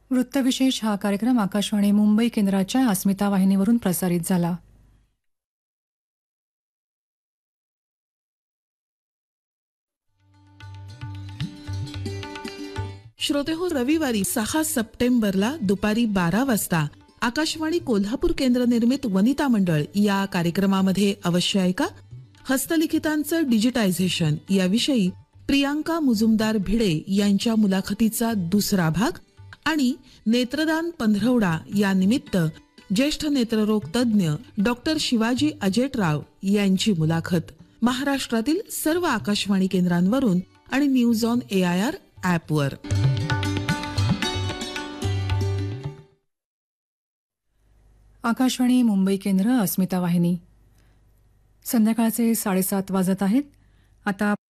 वृत्तविशेष हा कार्यक्रम आकाशवाणी मुंबई केंद्राच्या अस्मिता वाहिनीवरून प्रसारित झाला. श्रोतेहो, रविवारी 6 सप्टेंबरला दुपारी 12 वाजता आकाशवाणी कोल्हापूर केंद्र निर्मित वनिता मंडळ या कार्यक्रमामध्ये अवश्य ऐका. हस्तलिखितांचं डिजिटायझेशन याविषयी प्रियांका मुजुमदार भिडे यांच्या मुलाखतीचा दुसरा भाग आणि नेत्रदान पंधरवडा या निमित्त ज्येष्ठ नेत्ररोग तज्ज्ञ डॉक्टर शिवाजी अजेटराव यांची मुलाखत महाराष्ट्रातील सर्व आकाशवाणी केंद्रांवरून आणि न्यूज ऑन AIR ॲपवर. आकाशवाणी मुंबई केंद्र अस्मिता वाहिनी. संध्याकाळचे 7:30 वाजत आहेत. आता